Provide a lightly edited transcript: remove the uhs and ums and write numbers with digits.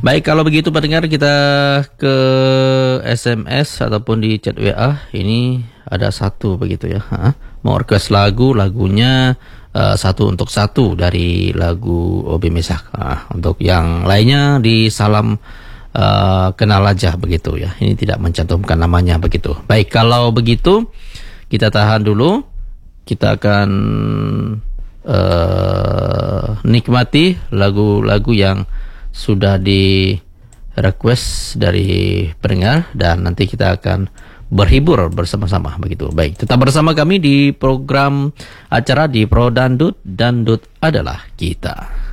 Baik, kalau begitu pendengar, kita ke SMS ataupun di chat WA. Ini ada satu begitu ya. Mau request lagunya satu untuk satu dari lagu Obi Mesak. Untuk yang lainnya di salam kenal aja begitu ya. Ini tidak mencantumkan namanya begitu. Baik, kalau begitu kita tahan dulu. Kita akan nikmati lagu-lagu yang sudah di request dari pendengar, dan nanti kita akan berhibur bersama-sama begitu. Baik, tetap bersama kami di program acara di Pro Dandut. Dandut adalah kita.